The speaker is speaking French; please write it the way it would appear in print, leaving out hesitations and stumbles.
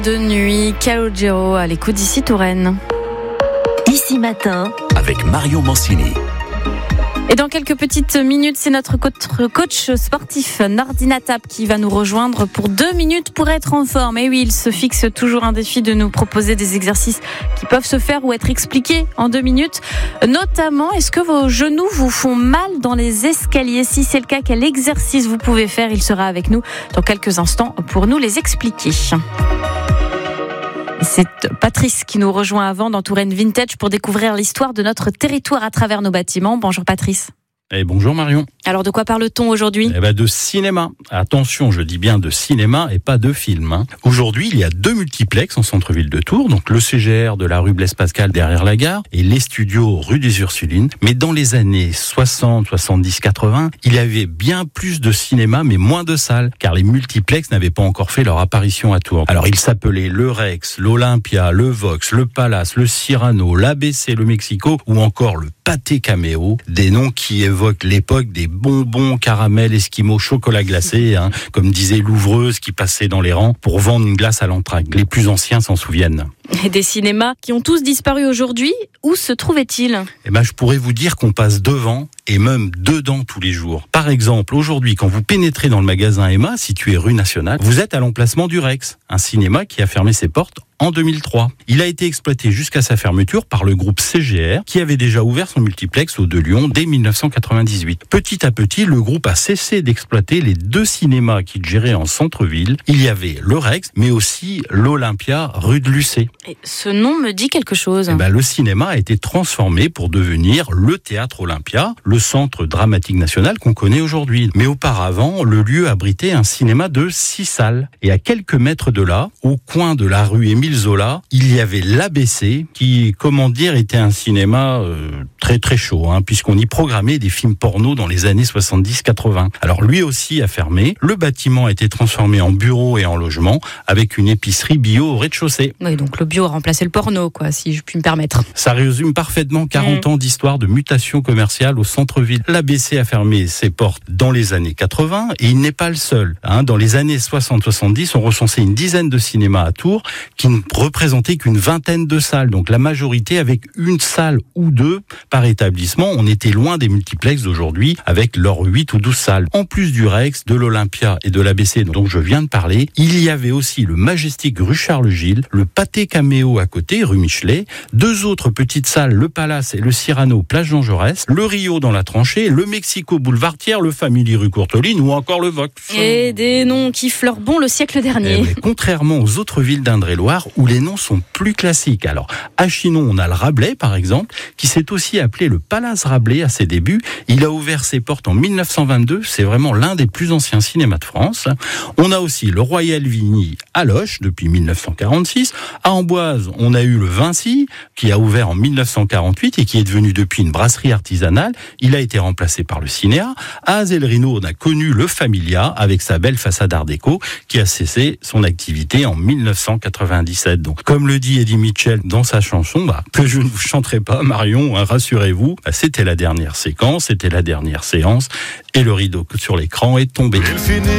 De nuit, Calogero à l'écoute d'ici Touraine. Ici matin, avec Marion Mancini. Et dans quelques petites minutes, c'est notre coach sportif Nordina Tap qui va nous rejoindre pour 2 minutes pour être en forme. Et oui, il se fixe toujours un défi de nous proposer des exercices qui peuvent se faire ou être expliqués en 2 minutes. Notamment, est-ce que vos genoux vous font mal dans les escaliers? Si c'est le cas, quel exercice vous pouvez faire? Il sera avec nous dans quelques instants pour nous les expliquer. C'est Patrice qui nous rejoint avant dans Touraine Vintage pour découvrir l'histoire de notre territoire à travers nos bâtiments. Bonjour Patrice. Et bonjour Marion. Alors de quoi parle-t-on aujourd'hui ? De cinéma. Attention, je dis bien de cinéma et pas de film. Aujourd'hui, il y a 2 multiplex en centre-ville de Tours, donc le CGR de la rue Blaise Pascal derrière la gare et les studios rue des Ursulines. Mais dans les années 60, 70, 80, il y avait bien plus de cinéma mais moins de salles, car les multiplex n'avaient pas encore fait leur apparition à Tours. Alors ils s'appelaient le Rex, l'Olympia, le Vox, le Palace, le Cyrano, l'ABC, le Mexico ou encore le Pathé Caméo, des noms qui évoquent l'époque des bonbons, caramel, esquimaux, chocolat glacé, comme disait l'ouvreuse qui passait dans les rangs pour vendre une glace à l'entracte. Les plus anciens s'en souviennent. Et des cinémas qui ont tous disparu aujourd'hui, où se trouvaient-ils ? Je pourrais vous dire qu'on passe devant et même dedans tous les jours. Par exemple, aujourd'hui, quand vous pénétrez dans le magasin Emma, situé rue Nationale, vous êtes à l'emplacement du Rex, un cinéma qui a fermé ses portes en 2003. Il a été exploité jusqu'à sa fermeture par le groupe CGR, qui avait déjà ouvert son multiplex au de Lyon dès 1998. Petit à petit, le groupe a cessé d'exploiter les 2 cinémas qu'il gérait en centre-ville. Il y avait le Rex, mais aussi l'Olympia rue de Lucé. Et ce nom me dit quelque chose. Le cinéma a été transformé pour devenir le Théâtre Olympia, le centre dramatique national qu'on connaît aujourd'hui. Mais auparavant, le lieu abritait un cinéma de 6 salles. Et à quelques mètres de là, au coin de la rue Émile Zola, il y avait l'ABC qui, était un cinéma très très chaud, puisqu'on y programmait des films porno dans les années 70-80. Alors lui aussi a fermé. Le bâtiment a été transformé en bureau et en logement avec une épicerie bio au rez-de-chaussée. Oui, donc le bio a remplacé le porno, si je puis me permettre. Ça résume parfaitement 40 ans d'histoire de mutation commerciale au centre-ville. L'ABC a fermé ses portes dans les années 80 et il n'est pas le seul. Dans les années 60-70, on recensait une dizaine de cinémas à Tours qui ne représentaient qu'une vingtaine de salles. Donc la majorité avec une salle ou 2 par établissement. On était loin des multiplex d'aujourd'hui avec leurs 8 ou 12 salles. En plus du Rex, de l'Olympia et de l'ABC dont je viens de parler, il y avait aussi le Majestic rue Charles-Gilles, le Pathé Caméo à côté, rue Michelet, 2 autres petites salles, le Palace et le Cyrano, plage Jean Jaurès, le Rio dans la tranchée, le Mexico boulevard Thiers, le Family rue Courteline ou encore le Vox. Et des noms qui fleurent bon le siècle dernier. Contrairement aux autres villes d'Indre-et-Loire où les noms sont plus classiques. Alors, à Chinon, on a le Rabelais, par exemple, qui s'est aussi appelé le Palace Rabelais à ses débuts. Il a ouvert ses portes en 1922. C'est vraiment l'un des plus anciens cinémas de France. On a aussi le Royal Vigny à Loches depuis 1946. À Amboise, on a eu le Vinci, qui a ouvert en 1948 et qui est devenu depuis une brasserie artisanale. Il a été remplacé par le Cinéa. À Azelrino, on a connu le Familia avec sa belle façade art déco qui a cessé son activité en 1997. Donc, comme le dit Eddie Mitchell dans sa chanson, que je ne vous chanterai pas, Marion, rassurez-vous, c'était la dernière séquence, c'était la dernière séance et le rideau sur l'écran est tombé.